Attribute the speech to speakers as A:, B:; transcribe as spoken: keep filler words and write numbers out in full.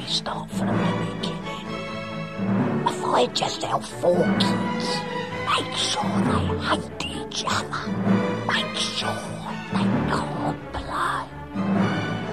A: me start from the beginning. If I just helped four kids